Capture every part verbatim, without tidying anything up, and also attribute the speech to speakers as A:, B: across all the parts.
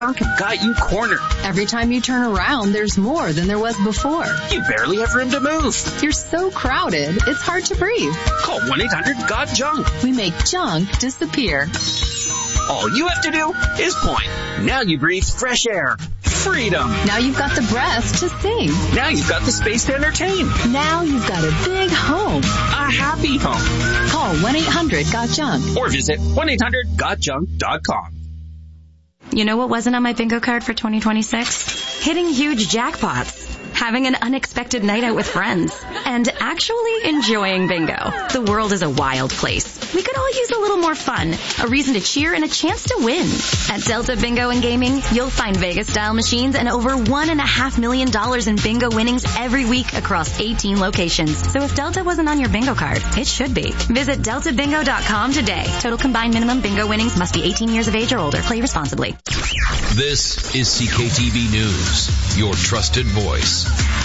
A: Got you cornered.
B: Every time you turn around, there's more than there was before.
A: You barely have room to move.
B: You're so crowded, it's hard to breathe.
A: Call one eight hundred got junk.
B: We make junk disappear.
A: All you have to do is point. Now you breathe fresh air. Freedom.
B: Now you've got the breath to sing.
A: Now you've got the space to entertain.
B: Now you've got a big home.
A: A happy home.
B: Call one eight hundred got junk.
A: Or visit one eight hundred got junk dot com.
C: You know what wasn't on my bingo card for twenty twenty-six? Hitting huge jackpots, having an unexpected night out with friends, and actually enjoying bingo. The world is a wild place. We could all use a little more fun, a reason to cheer, and a chance to win. At Delta Bingo and Gaming, you'll find Vegas-style machines and over one and a half million dollars in bingo winnings every week across eighteen locations. So if Delta wasn't on your bingo card, it should be. Visit delta bingo dot com today. Total combined minimum bingo winnings must be eighteen years of age or older. Play responsibly.
D: This is C K T V News, your trusted voice.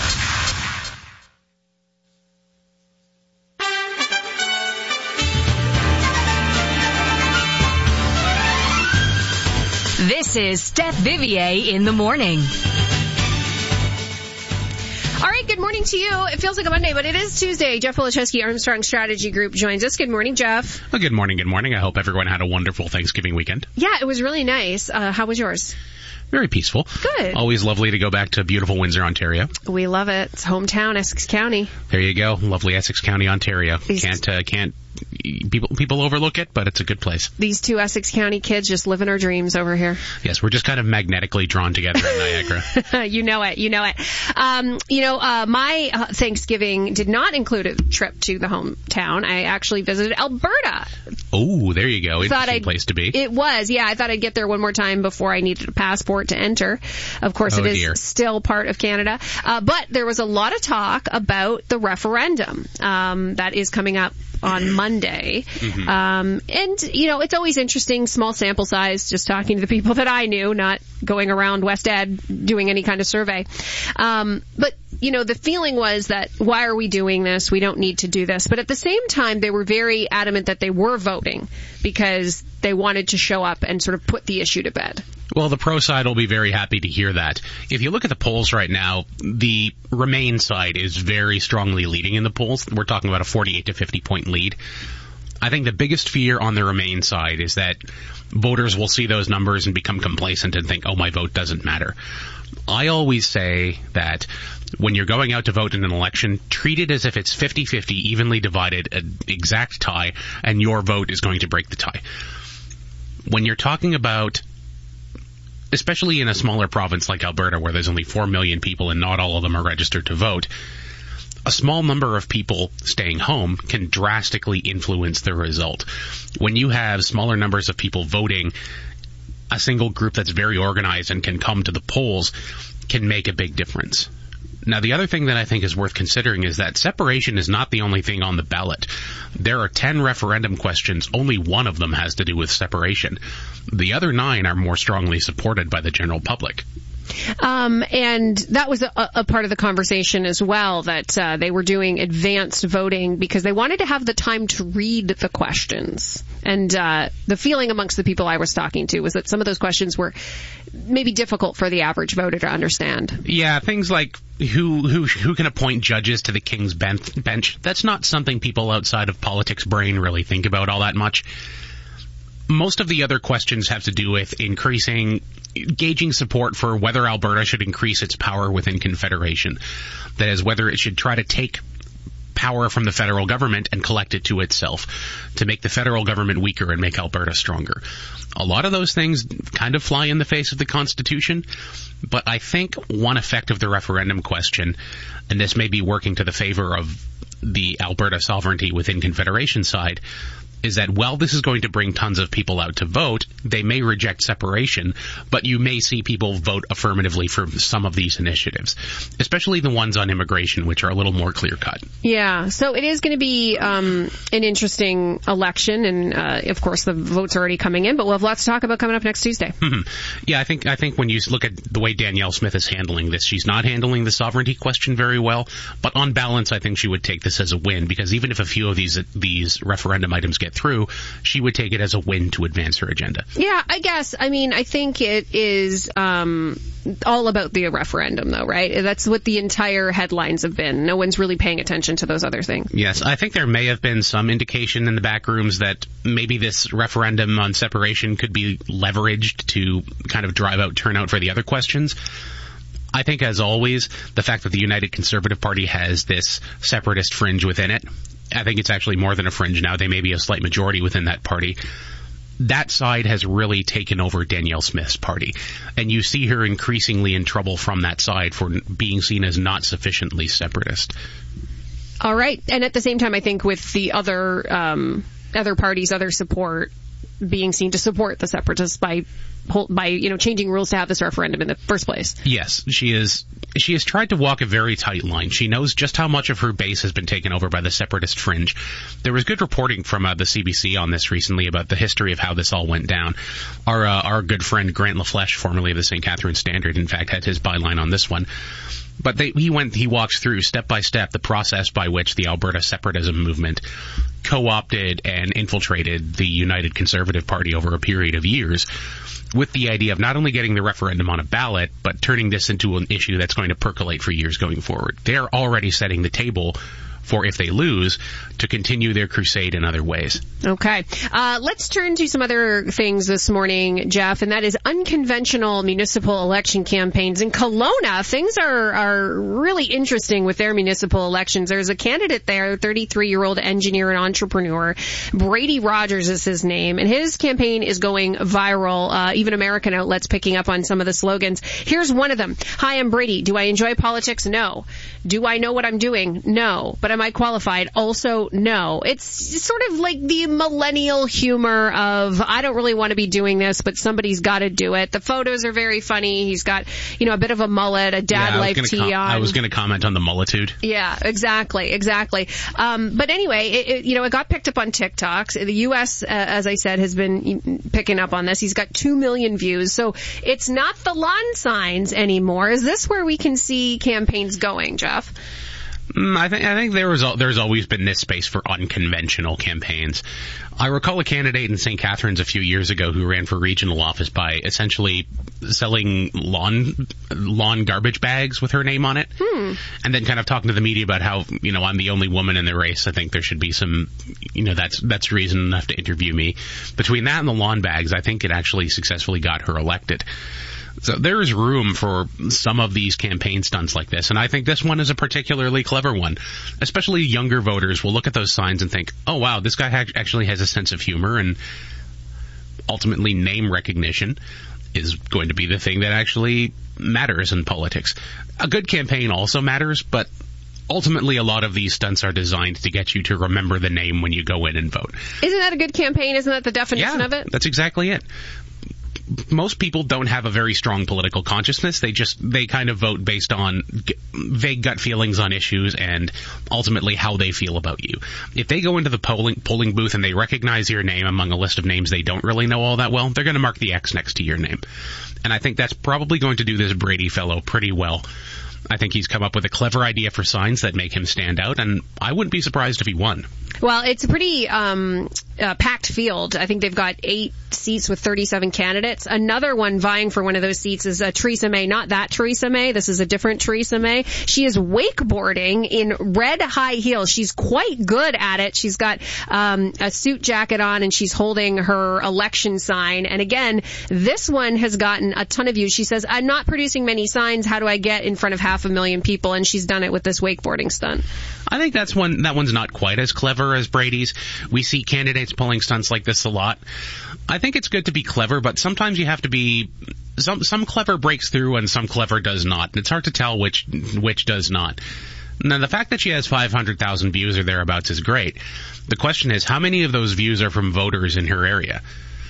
E: This is Steph Vivier in the morning.
F: All right, good morning to you. It feels like a Monday, but it is Tuesday. Jeff Woloszewski, Armstrong Strategy Group, joins us. Good morning, Jeff.
G: Well, good morning, good morning. I hope everyone had a wonderful Thanksgiving weekend.
F: Yeah, it was really nice. Uh, how was yours?
G: Very peaceful.
F: Good.
G: Always lovely to go back to beautiful Windsor, Ontario.
F: We love it. It's hometown, Essex County.
G: There you go. Lovely Essex County, Ontario.
F: These
G: Can't, uh, can't, people, people overlook it, but it's a good place.
F: These two Essex County kids just living our dreams over here.
G: Yes, we're just kind of magnetically drawn together in Niagara.
F: You know it. You know it. Um, you know, uh, my uh, Thanksgiving did not include a trip to the hometown. I actually visited Alberta.
G: Oh, there you go. Interesting
F: I'd,
G: place to be.
F: It was. Yeah, I thought I'd get there one more time before I needed a passport to enter. Of course,
G: oh,
F: it is
G: dear.
F: still part of Canada. Uh, but there was a lot of talk about the referendum um, that is coming up on Monday. Mm-hmm. Um, and, you know, it's always interesting, small sample size, just talking to the people that I knew, not going around West Ed doing any kind of survey. Um, but, you know, the feeling was that, why are we doing this? We don't need to do this. But at the same time, they were very adamant that they were voting because they wanted to show up and sort of put the issue to bed.
G: Well, the pro side will be very happy to hear that. If you look at the polls right now, the Remain side is very strongly leading in the polls. We're talking about a forty-eight to fifty point lead. I think the biggest fear on the Remain side is that voters will see those numbers and become complacent and think, oh, my vote doesn't matter. I always say that when you're going out to vote in an election, treat it as if it's fifty-fifty, evenly divided, an exact tie, and your vote is going to break the tie. When you're talking about, especially in a smaller province like Alberta, where there's only four million people and not all of them are registered to vote, a small number of people staying home can drastically influence the result. When you have smaller numbers of people voting, a single group that's very organized and can come to the polls can make a big difference. Now, the other thing that I think is worth considering is that separation is not the only thing on the ballot. There are ten referendum questions. Only one of them has to do with separation. The other nine are more strongly supported by the general public.
F: Um, and that was a, a part of the conversation as well, that uh, they were doing advanced voting because they wanted to have the time to read the questions. And uh, the feeling amongst the people I was talking to was that some of those questions were maybe difficult for the average voter to understand.
G: Yeah, things like who who who can appoint judges to the King's bench. That's not something people outside of politics brain really think about all that much. Most of the other questions have to do with increasing, gauging support for whether Alberta should increase its power within Confederation. That is, whether it should try to take power from the federal government and collect it to itself, to make the federal government weaker and make Alberta stronger. A lot of those things kind of fly in the face of the Constitution, but I think one effect of the referendum question, and this may be working to the favor of the Alberta sovereignty within Confederation side, is that while this is going to bring tons of people out to vote, they may reject separation, but you may see people vote affirmatively for some of these initiatives, especially the ones on immigration, which are a little more clear-cut.
F: Yeah, so it is going to be um, an interesting election, and uh, of course the votes are already coming in, but we'll have lots to talk about coming up next Tuesday.
G: Mm-hmm. Yeah, I think I think when you look at the way Danielle Smith is handling this, she's not handling the sovereignty question very well, but on balance, I think she would take this as a win, because even if a few of these these referendum items get get through, she would take it as a win to advance her agenda.
F: Yeah, I guess. I mean, I think it is um, all about the referendum, though, right? That's what the entire headlines have been. No one's really paying attention to those other things.
G: Yes, I think there may have been some indication in the back rooms that maybe this referendum on separation could be leveraged to kind of drive out turnout for the other questions. I think, as always, the fact that the United Conservative Party has this separatist fringe within it, I think it's actually more than a fringe now. They may be a slight majority within that party. That side has really taken over Danielle Smith's party, and you see her increasingly in trouble from that side for being seen as not sufficiently separatist.
F: All right. And at the same time, I think with the other um, other parties, other support being seen to support the separatists by by you know changing rules to have this referendum in the first place.
G: Yes, she is. She has tried to walk a very tight line. She knows just how much of her base has been taken over by the separatist fringe. There was good reporting from uh, the C B C on this recently about the history of how this all went down. Our uh, our good friend Grant LaFleche, formerly of the Saint Catharines Standard, in fact, had his byline on this one. But they, he went, he walks through step by step the process by which the Alberta separatism movement co-opted and infiltrated the United Conservative Party over a period of years, with the idea of not only getting the referendum on a ballot, but turning this into an issue that's going to percolate for years going forward. They're already setting the table for, if they lose, to continue their crusade in other ways.
F: Okay. Uh, let's turn to some other things this morning, Jeff, and that is unconventional municipal election campaigns. In Kelowna, things are, are really interesting with their municipal elections. There's a candidate there, thirty-three-year-old engineer and entrepreneur. Brady Rogers is his name, and his campaign is going viral. Uh, even American outlets picking up on some of the slogans. Here's one of them. Hi, I'm Brady. Do I enjoy politics? No. Do I know what I'm doing? No. But am I qualified? Also, no. It's sort of like the millennial humor of, I don't really want to be doing this, but somebody's got to do it. The photos are very funny. He's got, you know, a bit of a mullet, a dad
G: yeah,
F: life tee
G: com-
F: on.
G: I was going to comment on the mullitude.
F: Yeah, exactly, exactly. Um, but anyway, it, it, you know, it got picked up on TikTok. The U S, uh, as I said, has been picking up on this. He's got two million views. So it's not the lawn signs anymore. Is this where we can see campaigns going, Jeff?
G: Mm, I think I think there was there's always been this space for unconventional campaigns. I recall a candidate in Saint Catharines a few years ago who ran for regional office by essentially selling lawn lawn garbage bags with her name on it,
F: hmm.
G: and then kind of talking to the media about how, you know, I'm the only woman in the race. I think there should be some, you know, that's that's reason enough to interview me. Between that and the lawn bags, I think it actually successfully got her elected. So there is room for some of these campaign stunts like this, and I think this one is a particularly clever one. Especially younger voters will look at those signs and think, oh wow, this guy ha- actually has a sense of humor, and ultimately name recognition is going to be the thing that actually matters in politics. A good campaign also matters, but ultimately a lot of these stunts are designed to get you to remember the name when you go in and vote.
F: Isn't that a good campaign? Isn't that the definition
G: yeah,
F: of it?
G: That's exactly it. Most people don't have a very strong political consciousness. They just, they kind of vote based on g- vague gut feelings on issues and ultimately how they feel about you. If they go into the polling polling booth and they recognize your name among a list of names they don't really know all that well, they're going to mark the X next to your name. And I think that's probably going to do this Brady fellow pretty well. I think he's come up with a clever idea for signs that make him stand out, and I wouldn't be surprised if he won.
F: Well, it's a pretty um, uh, packed field. I think they've got eight seats with thirty-seven candidates. Another one vying for one of those seats is uh, Theresa May. Not that Theresa May. This is a different Theresa May. She is wakeboarding in red high heels. She's quite good at it. She's got um, a suit jacket on, and she's holding her election sign. And again, this one has gotten a ton of views. She says, I'm not producing many signs. How do I get in front of half a million people? And she's done it with this wakeboarding stunt.
G: I think that's one, that one's not quite as clever as Brady's. We see candidates pulling stunts like this a lot. I think it's good to be clever, but sometimes you have to be, some, some clever breaks through and some clever does not. It's hard to tell which, which does not. Now, the fact that she has five hundred thousand views or thereabouts is great. The question is, how many of those views are from voters in her area?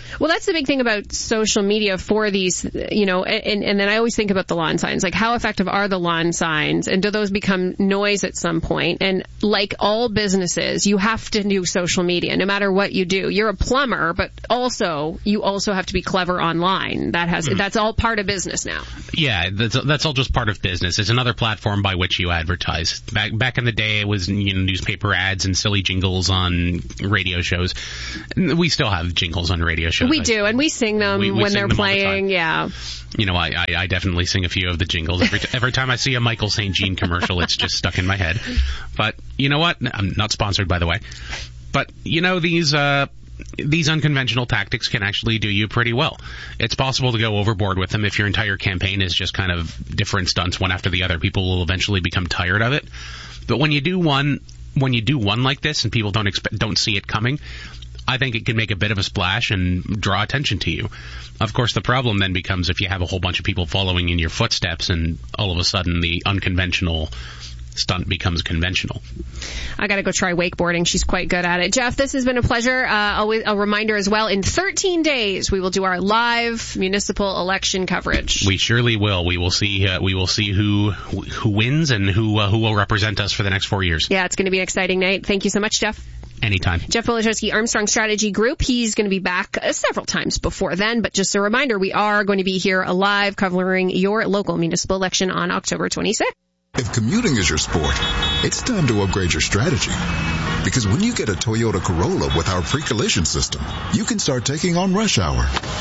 F: Well, that's the big thing about social media for these, you know, and, and then I always think about the lawn signs. Like, how effective are the lawn signs, and do those become noise at some point? And like all businesses, you have to do social media no matter what you do. You're a plumber, but also you also have to be clever online. That has mm. that's all part of business now.
G: Yeah, that's that's all just part of business. It's another platform by which you advertise. Back back in the day, it was, you know, newspaper ads and silly jingles on radio shows. We still have jingles on radio shows.
F: We do, and we sing them
G: we, we
F: when
G: sing
F: they're
G: them
F: playing.
G: The
F: yeah.
G: You know, I, I, I definitely sing a few of the jingles. Every, t- every time I see a Michael Saint Jean commercial, it's just stuck in my head. But you know what? I'm not sponsored, by the way. But you know, these uh, these unconventional tactics can actually do you pretty well. It's possible to go overboard with them if your entire campaign is just kind of different stunts one after the other. People will eventually become tired of it. But when you do one, when you do one like this and people don't expect, don't see it coming, I think it can make a bit of a splash and draw attention to you. Of course, the problem then becomes if you have a whole bunch of people following in your footsteps and all of a sudden the unconventional stunt becomes conventional.
F: I got to go try wakeboarding. She's quite good at it. Jeff, this has been a pleasure. Uh, always a reminder as well, in thirteen days we will do our live municipal election coverage.
G: We surely will. We will see. Uh, we will see who who wins and who uh, who will represent us for the next four years.
F: Yeah, it's going to be an exciting night. Thank you so much, Jeff.
G: Anytime.
F: Jeff Wojciechowski, Armstrong Strategy Group. He's going to be back uh, several times before then, but just a reminder, we are going to be here live covering your local municipal election on October twenty-sixth.
H: If commuting is your sport, it's time to upgrade your strategy. Because when you get a Toyota Corolla with our pre-collision system, you can start taking on rush hour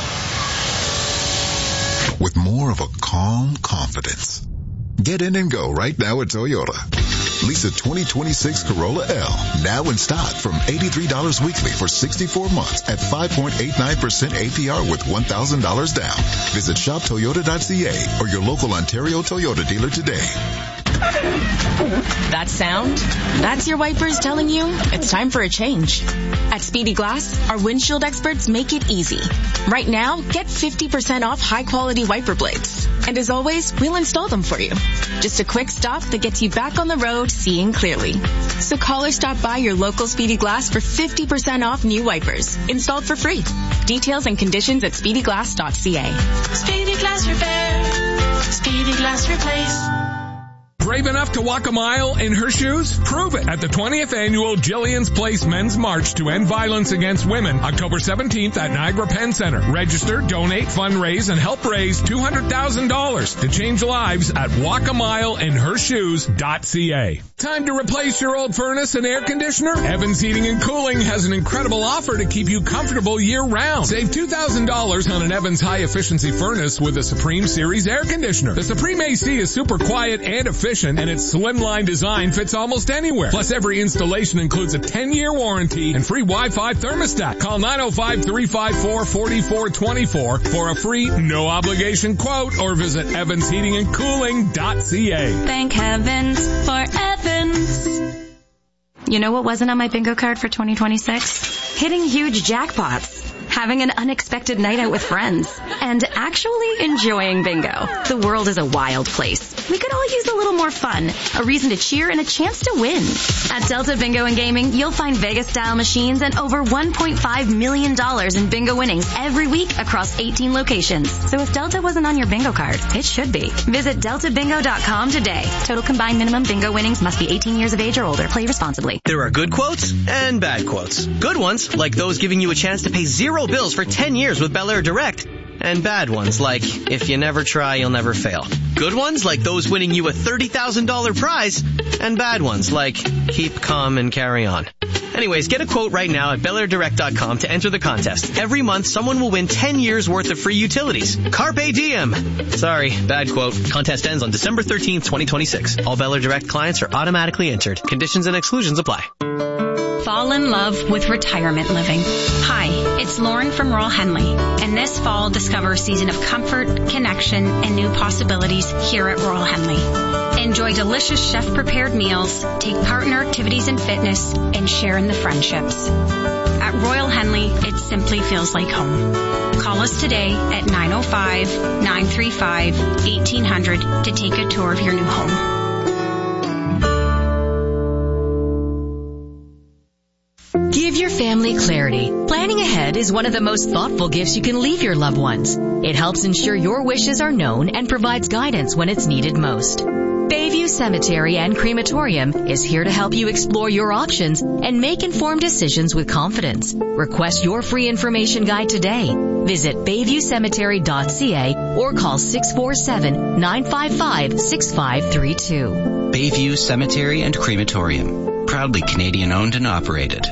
H: with more of a calm confidence. Get in and go right now at Toyota. Lease a twenty twenty-six Corolla L now in stock from eighty-three dollars weekly for sixty-four months at five point eight nine percent A P R with one thousand dollars down. Visit shop toyota dot c a or your local Ontario Toyota dealer today.
I: That sound? That's your wipers telling you it's time for a change. At Speedy Glass, our windshield experts make it easy. Right now, get fifty percent off high-quality wiper blades. And as always, we'll install them for you. Just a quick stop that gets you back on the road seeing clearly. So call or stop by your local Speedy Glass for fifty percent off new wipers, installed for free. Details and conditions at speedy glass dot c a.
J: Speedy Glass Repair. Speedy Glass Replace.
K: Brave enough to walk a mile in her shoes? Prove it at the twentieth Annual Jillian's Place Men's March to End Violence Against Women, October seventeenth at Niagara Penn Center. Register, donate, fundraise, and help raise two hundred thousand dollars to change lives at walk a mile in her shoes dot c a. Time to replace your old furnace and air conditioner? Evans Heating and Cooling has an incredible offer to keep you comfortable year-round. Save two thousand dollars on an Evans high-efficiency furnace with a Supreme Series air conditioner. The Supreme A C is super quiet and efficient, and its slimline design fits almost anywhere. Plus, every installation includes a ten-year warranty and free Wi-Fi thermostat. Call nine oh five, three five four, four four two four for a free, no-obligation quote, or visit evans heating and cooling dot c a.
C: Thank heavens for Evans. You know what wasn't on my bingo card for twenty twenty-six? Hitting huge jackpots. Having an unexpected night out with friends, and actually enjoying bingo. The world is a wild place. We could all use a little more fun, a reason to cheer, and a chance to win. At Delta Bingo and Gaming, you'll find Vegas-style machines and over one point five million dollars in bingo winnings every week across eighteen locations. So if Delta wasn't on your bingo card, it should be. Visit delta bingo dot com today. Total combined minimum bingo winnings must be eighteen years of age or older. Play responsibly.
A: There are good quotes and bad quotes. Good ones, like those giving you a chance to pay zero bills for ten years with Bel Air Direct. And bad ones, like, if you never try, you'll never fail. Good ones, like those winning you a thirty thousand dollars prize. And bad ones, like, keep calm and carry on. Anyways, get a quote right now at bel air direct dot com to enter the contest. Every month, someone will win ten years worth of free utilities. Carpe diem. Sorry, bad quote. Contest ends on December thirteenth, twenty twenty-six. All Bel Air Direct clients are automatically entered. Conditions and exclusions apply.
L: Fall in love with retirement living. Hi, it's Lauren from Royal Henley, and this fall discover a season of comfort, connection, and new possibilities here at Royal Henley. Enjoy delicious chef-prepared meals, take part in our activities and fitness, and share in the friendships. At Royal Henley, it simply feels like home. Call us today at nine oh five, nine three five, eighteen hundred to take a tour of your new home.
I: Give your family
M: family clarity. Planning ahead is one of the most thoughtful gifts you can leave your loved ones. It helps ensure your wishes are known and provides guidance when it's needed most. Bayview Cemetery and Crematorium is here to help you explore your options and make informed decisions with confidence. Request your free information guide today. Visit bayview cemetery dot c a or call six four seven, nine five five, six five three two.
N: Bayview Cemetery and Crematorium. Proudly Canadian owned and operated.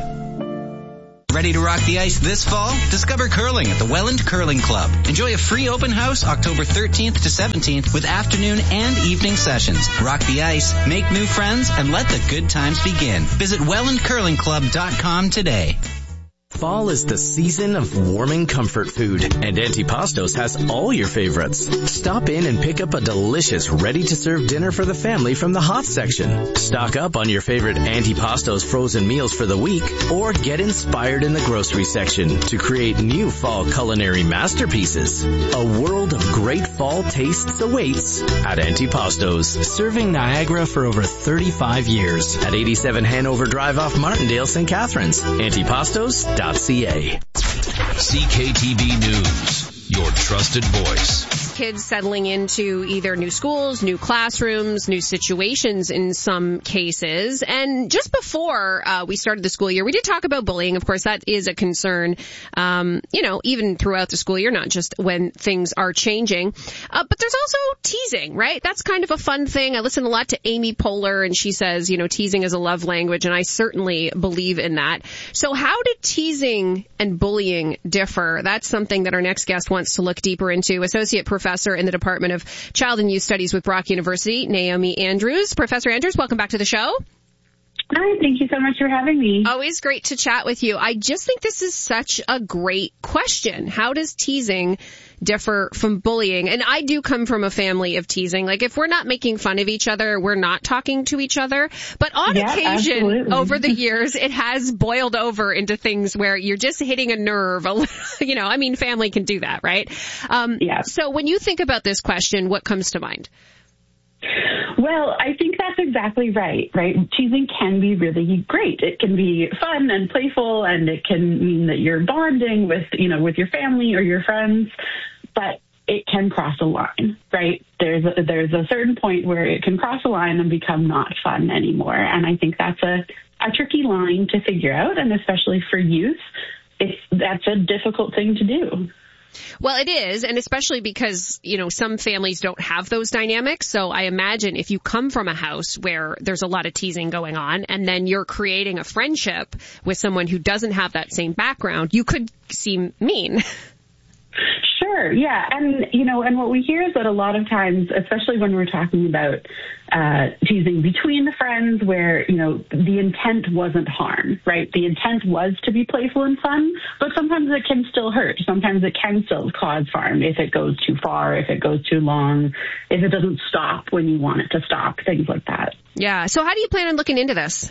N: Ready to rock the ice this fall? Discover curling at the Welland Curling Club. Enjoy a free open house October thirteenth to seventeenth with afternoon and evening sessions. Rock the ice, make new friends, and let the good times begin. Visit welland curling club dot com today.
O: Fall is the season of warming comfort food, and Antipastos has all your favorites. Stop in and pick up a delicious, ready-to-serve dinner for the family from the hot section. Stock up on your favorite Antipastos frozen meals for the week, or get inspired in the grocery section to create new fall culinary masterpieces. A world of great fall tastes awaits at Antipastos, serving Niagara for over thirty-five years at eighty-seven Hanover Drive off Martindale, Saint Catharines. Antipastos dot c a.
D: C K T V News, your trusted voice.
F: Kids settling into either new schools, new classrooms, new situations in some cases. And just before uh, we started the school year, we did talk about bullying. Of course, that is a concern, um, you know, even throughout the school year, not just when things are changing. Uh, but there's also teasing, right? That's kind of a fun thing. I listen a lot to Amy Poehler, and she says, you know, teasing is a love language, and I certainly believe in that. So how do teasing and bullying differ? That's something that our next guest wants to look deeper into. Associate Professor Professor in the Department of Child and Youth Studies with Brock University, Naomi Andrews. Professor Andrews, welcome back to the show.
P: Hi, thank you so much for having me.
F: Always great to chat with you. I just think this is such a great question. How does teasing differ from bullying? And I do come from a family of teasing. Like, if we're not making fun of each other, we're not talking to each other. But on
P: yeah,
F: occasion,
P: absolutely.
F: over the years, it has boiled over into things where you're just hitting a nerve. You know, I mean, family can do that, right? Um,
P: yeah.
F: So when you think about this question, what comes to mind?
P: Well, I think that's exactly right, right? Teasing can be really great. It can be fun and playful, and it can mean that you're bonding with, you know, with your family or your friends, but it can cross a line, right? There's a, there's a certain point where it can cross a line and become not fun anymore. And I think that's a, a tricky line to figure out, and especially for youth, it's, that's a difficult thing to do.
F: Well, it is, and especially because, you know, some families don't have those dynamics. So I imagine if you come from a house where there's a lot of teasing going on, and then you're creating a friendship with someone who doesn't have that same background, you could seem mean.
P: Sure, yeah. And, you know, and what we hear is that a lot of times, especially when we're talking about uh, teasing between the friends where, you know, the intent wasn't harm, right? The intent was to be playful and fun, but sometimes it can still hurt. Sometimes it can still cause harm if it goes too far, if it goes too long, if it doesn't stop when you want it to stop, things like that.
F: Yeah. So how do you plan on looking into this?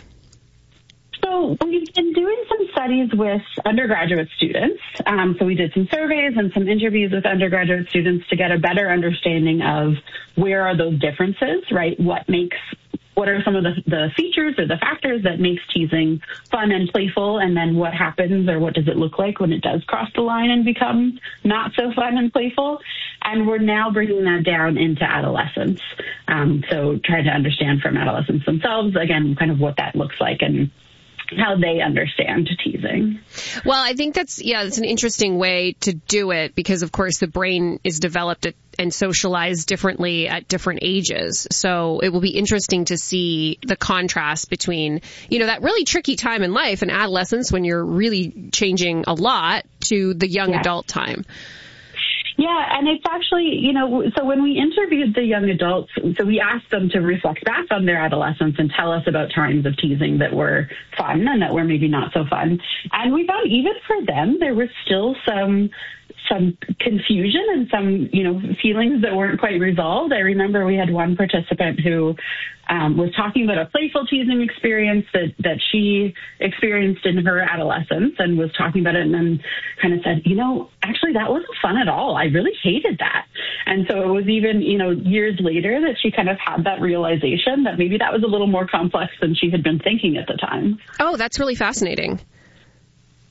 P: So we've been doing some studies with undergraduate students. Um, so we did some surveys and some interviews with undergraduate students to get a better understanding of where are those differences, right? What makes, what are some of the, the features or the factors that makes teasing fun and playful, and then what happens or what does it look like when it does cross the line and become not so fun and playful? And we're now bringing that down into adolescence. Um, so trying to understand from adolescents themselves, again, kind of what that looks like and how they understand teasing.
F: Well, I think that's, yeah, it's an interesting way to do it because, of course, the brain is developed at, and socialized differently at different ages. So it will be interesting to see the contrast between, you know, that really tricky time in life and adolescence when you're really changing a lot to the young
P: yeah.
F: adult time.
P: Yeah, and it's actually, you know, so when we interviewed the young adults, so we asked them to reflect back on their adolescence and tell us about times of teasing that were fun and that were maybe not so fun. And we found even for them, there was still some some confusion and some, you know, feelings that weren't quite resolved. I remember we had one participant who um, was talking about a playful teasing experience that, that she experienced in her adolescence and was talking about it and then kind of said, you know, actually that wasn't fun at all. I really hated that. And so it was even, you know, years later that she kind of had that realization that maybe that was a little more complex than she had been thinking at the time.
F: Oh, that's really fascinating.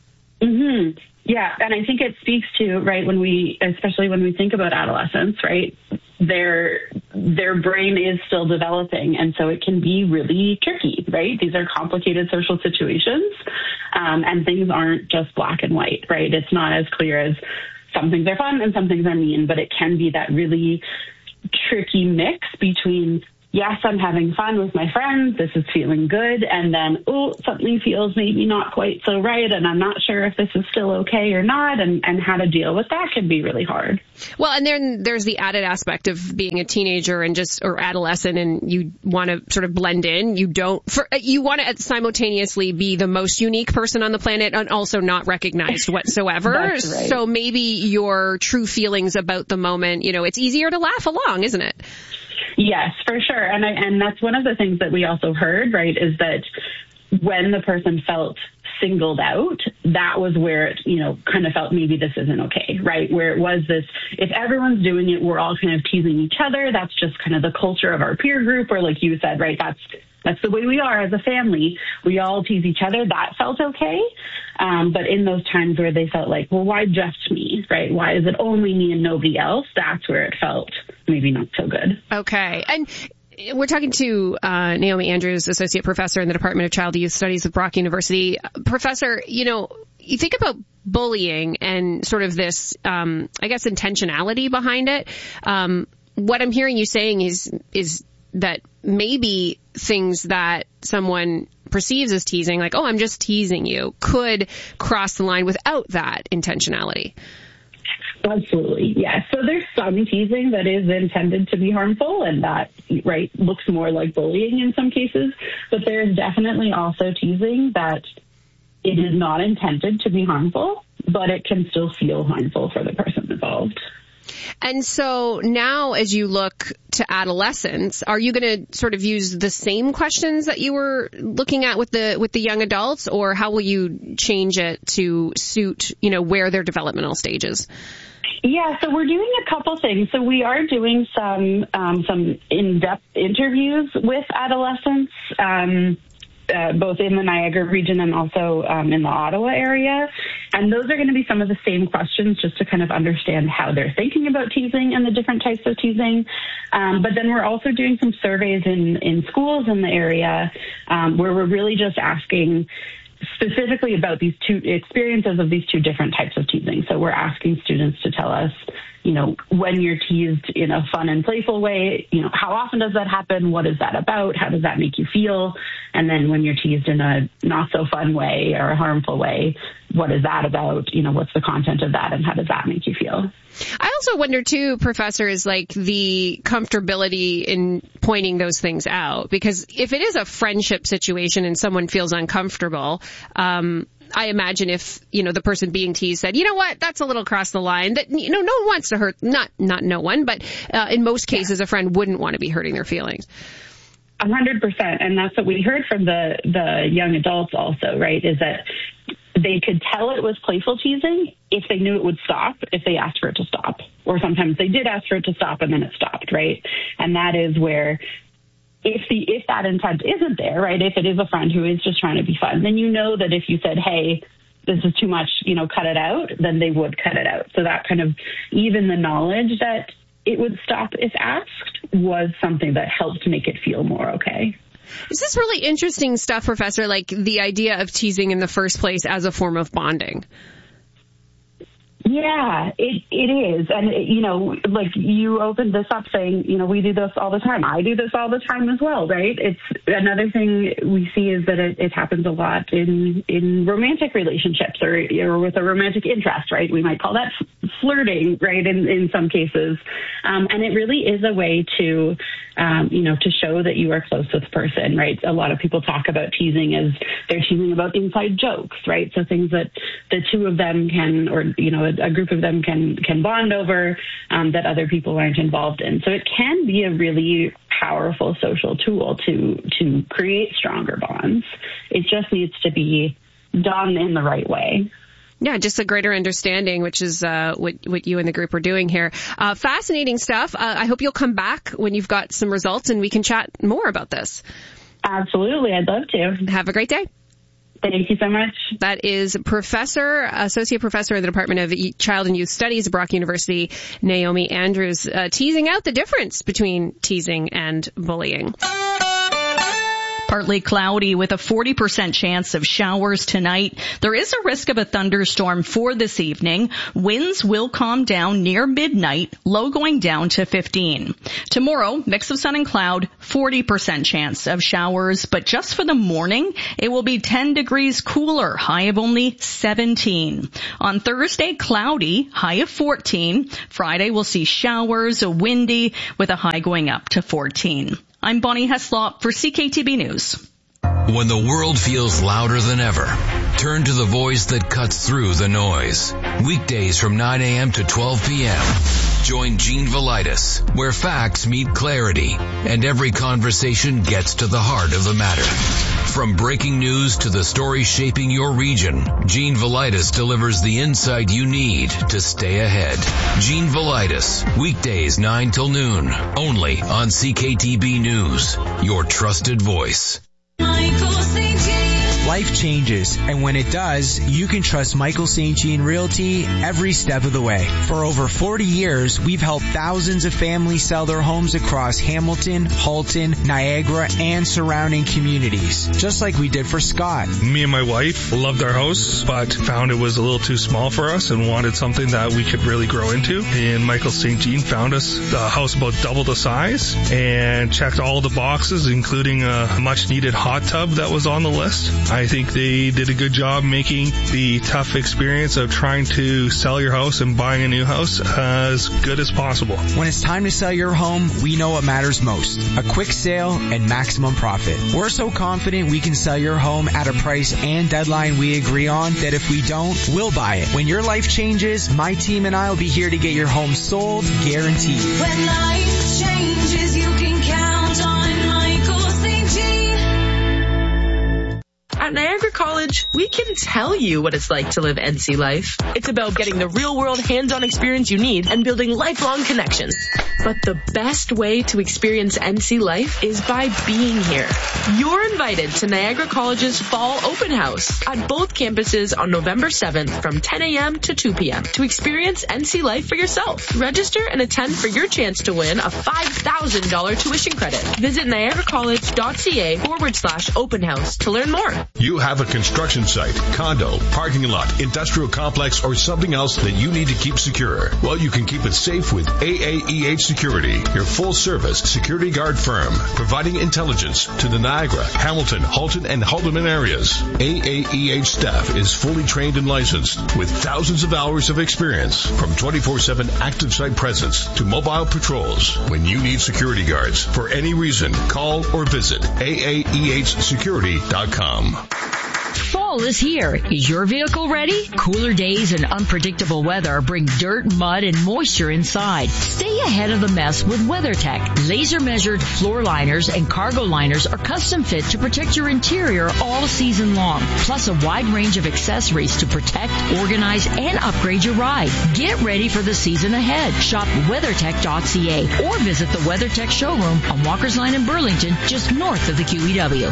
P: Mm-hmm. Yeah, and I think it speaks to, right, when we, especially when we think about adolescence, right, their their brain is still developing, and so it can be really tricky, right? These are complicated social situations, um, and things aren't just black and white, right? It's not as clear as some things are fun and some things are mean, but it can be that really tricky mix between, yes, I'm having fun with my friends, this is feeling good, and then, oh, something feels maybe not quite so right, and I'm not sure if this is still okay or not, and, and how to deal with that can be really hard.
F: Well, and then there's the added aspect of being a teenager and just, or adolescent, and you want to sort of blend in. You don't, for, you want to simultaneously be the most unique person on the planet and also not recognized whatsoever.
P: That's right.
F: So maybe your true feelings about the moment, you know, it's easier to laugh along, isn't it?
P: Yes, for sure. And I, and that's one of the things that we also heard, right, is that when the person felt singled out, that was where it, you know, kind of felt maybe this isn't okay, right? Where it was this, if everyone's doing it, we're all kind of teasing each other. That's just kind of the culture of our peer group, or like you said, right, that's That's the way we are as a family. We all tease each other. That felt okay. Um, but in those times where they felt like, well, why just me, right? Why is it only me and nobody else? That's where it felt maybe not so good.
F: Okay. And we're talking to uh, Naomi Andrews, Associate Professor in the Department of Child and Youth Studies at Brock University. Professor, you know, you think about bullying and sort of this, um, I guess, intentionality behind it. Um, what I'm hearing you saying is is that maybe things that someone perceives as teasing, like, oh, I'm just teasing you, could cross the line without that intentionality.
P: Absolutely, yes. So there's some teasing that is intended to be harmful, and that, right, looks more like bullying in some cases. But there's definitely also teasing that it is not intended to be harmful, but it can still feel harmful for the person involved.
F: And so now as you look to adolescents, are you going to sort of use the same questions that you were looking at with the with the young adults, or how will you change it to suit, you know, where their developmental stage is?
P: Yeah, so we're doing a couple things. So we are doing some um, some in-depth interviews with adolescents, um, uh, both in the Niagara region and also um, in the Ottawa area. And those are going to be some of the same questions, just to kind of understand how they're thinking about teasing and the different types of teasing. Um, but then we're also doing some surveys in, in schools in the area um, where we're really just asking specifically about these two experiences of these two different types of teasing. So we're asking students to tell us, you know, when you're teased in a fun and playful way, you know, how often does that happen? What is that about? How does that make you feel? And then when you're teased in a not so fun way or a harmful way, what is that about? You know, what's the content of that and how does that make you feel?
F: I also wonder too, Professor, is like the comfortability in pointing those things out, because if it is a friendship situation and someone feels uncomfortable, um, I imagine if, you know, the person being teased said, you know what, that's a little across the line, that, you know, no one wants to hurt, not, not no one, but uh, in most cases, yeah. a friend wouldn't want to be hurting their feelings.
P: A hundred percent. And that's what we heard from the, the young adults also, right, is that they could tell it was playful teasing if they knew it would stop, if they asked for it to stop. Or sometimes they did ask for it to stop and then it stopped, right? And that is where if the if that intent isn't there, right, if it is a friend who is just trying to be fun, then you know that if you said, hey, this is too much, you know, cut it out, then they would cut it out. So that kind of, even the knowledge that it would stop if asked was something that helped make it feel more okay.
F: This is really interesting stuff, Professor, like the idea of teasing in the first place as a form of bonding.
P: Yeah, it it is. And, it, you know, like you opened this up saying, you know, we do this all the time. I do this all the time as well, right? It's another thing we see is that it, it happens a lot in, in romantic relationships or, or with a romantic interest, right? We might call that flirting, right, in, in some cases. Um, and it really is a way to, um, you know, to show that you are close with the person, right? A lot of people talk about teasing as they're teasing about inside jokes, right? So things that the two of them can, or, you know, a group of them can can bond over um, that other people aren't involved in. So it can be a really powerful social tool to to create stronger bonds. It just needs to be done in the right way.
F: Yeah, just a greater understanding, which is uh, what, what you and the group are doing here. Uh, fascinating stuff. Uh, I hope you'll come back when you've got some results and we can chat more about this.
P: Absolutely. I'd love to.
F: Have a great day.
P: Thank you so much.
F: That is Professor, Associate Professor in the Department of Child and Youth Studies at Brock University, Naomi Andrews, uh, teasing out the difference between teasing and bullying.
Q: Partly cloudy with a forty percent chance of showers tonight. There is a risk of a thunderstorm for this evening. Winds will calm down near midnight, low going down to fifteen. Tomorrow, mix of sun and cloud, forty percent chance of showers, but just for the morning, it will be ten degrees cooler, high of only seventeen. On Thursday, cloudy, high of fourteen. Friday, we'll see showers, windy, with a high going up to fourteen. I'm Bonnie Heslop for C K T B News.
D: When the world feels louder than ever, turn to the voice that cuts through the noise. Weekdays from nine a.m. to twelve p.m. Join Gene Velitis, where facts meet clarity and every conversation gets to the heart of the matter. From breaking news to the story shaping your region, Gene Velitis delivers the insight you need to stay ahead. Gene Velitis, weekdays nine till noon, only on C K T B News, your trusted voice.
R: Life changes, and when it does, you can trust Michael Saint Jean Realty every step of the way. For over forty years, we've helped thousands of families sell their homes across Hamilton, Halton, Niagara, and surrounding communities, just like we did for Scott.
S: Me and my wife loved our house, but found it was a little too small for us and wanted something that we could really grow into. And Michael Saint Jean found us the house about double the size and checked all the boxes, including a much-needed hot tub that was on the list. I think they did a good job making the tough experience of trying to sell your house and buying a new house as good as possible.
R: When it's time to sell your home, we know what matters most. A quick sale and maximum profit. We're so confident we can sell your home at a price and deadline we agree on that if we don't, we'll buy it. When your life changes, my team and I will be here to get your home sold, guaranteed.
J: When life changes, you can count on Michael Saint Jean.
T: At Niagara College, we can tell you what it's like to live N C life. It's about getting the real-world hands-on experience you need and building lifelong connections. But the best way to experience N C life is by being here. You're invited to Niagara College's Fall Open House at both campuses on November seventh from ten a.m. to two p.m. to experience N C life for yourself. Register and attend for your chance to win a five thousand dollars tuition credit. Visit niagaracollege.ca forward slash open house to learn more.
U: You have a construction site, condo, parking lot, industrial complex, or something else that you need to keep secure. Well, you can keep it safe with A A E H Security, your full-service security guard firm, providing intelligence to the Niagara, Hamilton, Halton, and Haldeman areas. A A E H staff is fully trained and licensed with thousands of hours of experience, from twenty-four seven active site presence to mobile patrols. When you need security guards for any reason, call or visit A A E H security dot com.
V: Fall is here. Is your vehicle ready? Cooler days and unpredictable weather bring dirt, mud, and moisture inside. Stay ahead of the mess with WeatherTech. Laser-measured floor liners and cargo liners are custom fit to protect your interior all season long. Plus a wide range of accessories to protect, organize, and upgrade your ride. Get ready for the season ahead. Shop weathertech dot c a or visit the WeatherTech showroom on Walker's Line in Burlington, just north of the Q E W.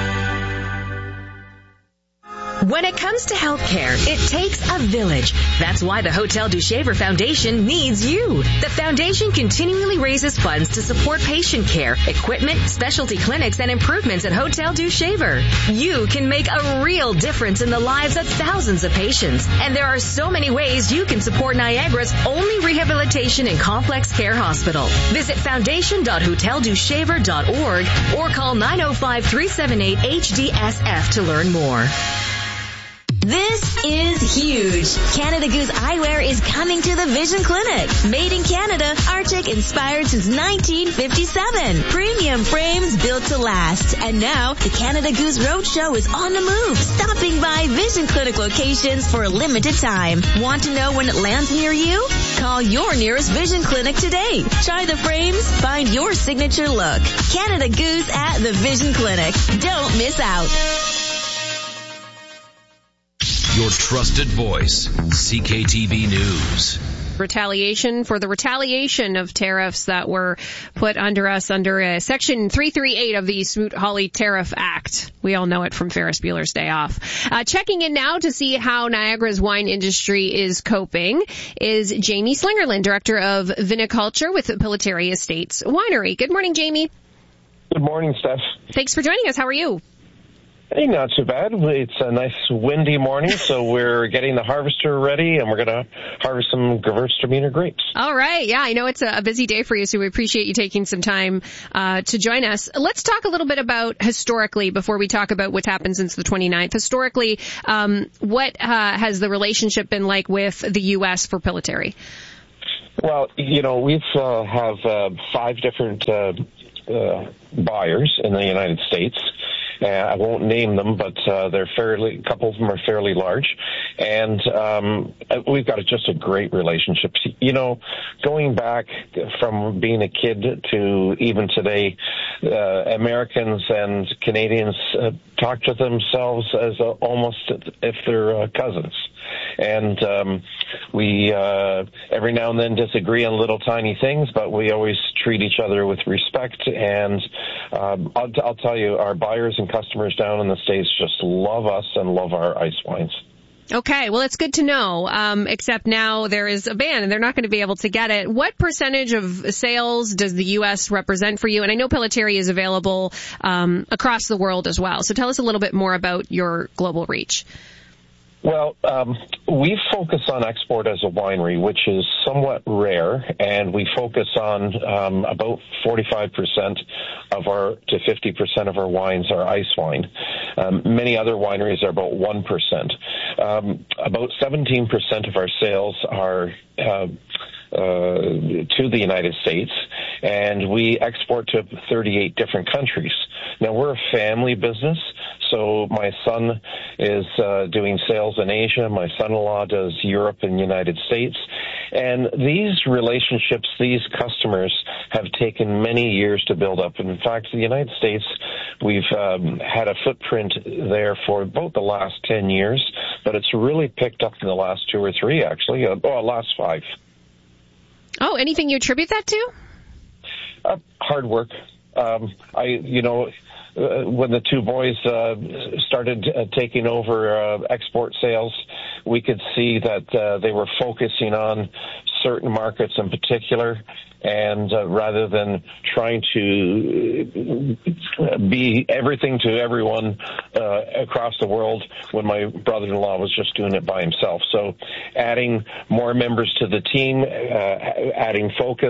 E: When it comes to healthcare, it takes a village. That's why the Hotel du Shaver Foundation needs you. The foundation continually raises funds to support patient care, equipment, specialty clinics, and improvements at Hotel du Shaver. You can make a real difference in the lives of thousands of patients. And there are so many ways you can support Niagara's only rehabilitation and complex care hospital. Visit foundation dot hotel du shaver dot org or call nine oh five, three seven eight, H D S F to learn more.
W: This is huge. Canada Goose Eyewear is coming to the Vision Clinic. Made in Canada, Arctic inspired since nineteen fifty-seven. Premium frames built to last. And now, the Canada Goose Roadshow is on the move, stopping by Vision Clinic locations for a limited time. Want to know when it lands near you? Call your nearest Vision Clinic today. Try the frames, find your signature look. Canada Goose at the Vision Clinic. Don't miss out.
D: Your trusted voice, C K T V News.
F: retaliation for the retaliation of tariffs that were put under us under uh, Section three thirty-eight of the Smoot-Hawley Tariff Act. We all know it from Ferris Bueller's Day Off. Uh, checking in now to see how Niagara's wine industry is coping is Jamie Slingerland, Director of Viniculture with Pillitteri Estates Winery. Good morning, Jamie.
B: Good morning, Steph.
F: Thanks for joining us. How are you?
B: Hey, not too bad. It's a nice windy morning, so we're getting the harvester ready, and we're going to harvest some Gewürztraminer grapes.
F: All right. Yeah, I know it's a busy day for you, so we appreciate you taking some time uh, to join us. Let's talk a little bit about historically before we talk about what's happened since the twenty-ninth. Historically, um, what uh, has the relationship been like with the U S for Pillitteri?
B: Well, you know, we've uh, have uh, five different uh, uh, buyers in the United States. Uh, I won't name them, but uh, they're fairly. A couple of them are fairly large, and um, we've got a, just a great relationship. You know, going back from being a kid to even today, uh, Americans and Canadians uh, talk to themselves as uh, almost if they're uh, cousins. And um, we uh, every now and then disagree on little tiny things, but we always treat each other with respect. And um, I'll, I'll tell you, our buyers and customers down in the States just love us and love our ice wines.
F: Okay, well, it's good to know, um, except now there is a ban and they're not going to be able to get it. What percentage of sales does the U S represent for you? And I know Pillitteri is available um, across the world as well. So tell us a little bit more about your global reach.
B: Well, um, we focus on export as a winery, which is somewhat rare, and we focus on um, about forty-five percent of our to fifty percent of our wines are ice wine. Um, many other wineries are about one percent. Um, about seventeen percent of our sales are uh, uh, to the United States, and we export to thirty-eight different countries. Now, we're a family business, so my son is uh, doing sales in Asia. My son-in-law does Europe and United States. And these relationships, these customers have taken many years to build up. In fact, in the United States, we've um, had a footprint there for about the last ten years, but it's really picked up in the last two or three, actually, uh, oh, last five.
F: Oh, anything you attribute that to?
B: Uh, hard work. Um, I, you know, uh, when the two boys uh, started uh, taking over uh, export sales, we could see that uh, they were focusing on certain markets in particular, and uh, rather than trying to be everything to everyone uh, across the world, when my brother-in-law was just doing it by himself. So adding more members to the team, uh, adding focus,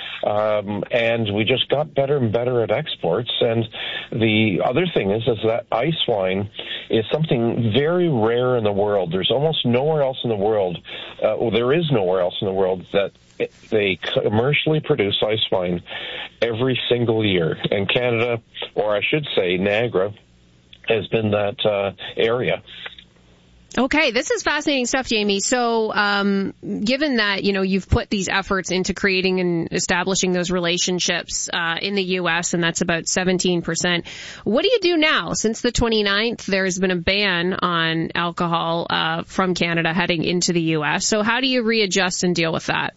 B: um, and we just got better and better at exports. And the other thing is, is that ice wine is something very rare in the world. There's almost nowhere else in the world, uh, well, there is nowhere else in the world that they commercially produce ice wine every single year. And Canada, or I should say Niagara, has been that uh, area.
F: Okay, this is fascinating stuff, Jamie. So, um, given that, you know, you've put these efforts into creating and establishing those relationships uh, in the U S, and that's about seventeen percent, what do you do now? Since the twenty-ninth, there's been a ban on alcohol uh, from Canada heading into the U S. So how do you readjust and deal with that?